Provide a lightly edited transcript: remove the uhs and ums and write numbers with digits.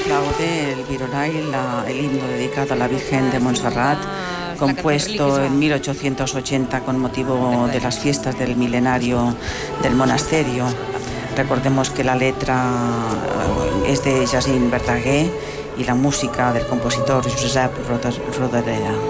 Laude, el Viroray, el himno dedicado a la Virgen de Montserrat, compuesto en 1880 con motivo de las fiestas del milenario del monasterio. Recordemos que la letra es de Jacint Verdaguer y la música del compositor Josep Rodoreda.